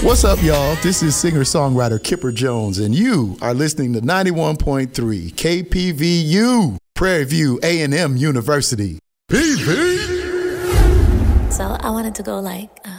What's up, y'all? This is singer-songwriter Kipper Jones, and you are listening to 91.3 KPVU, Prairie View A&M University. PV! So I wanted to go like...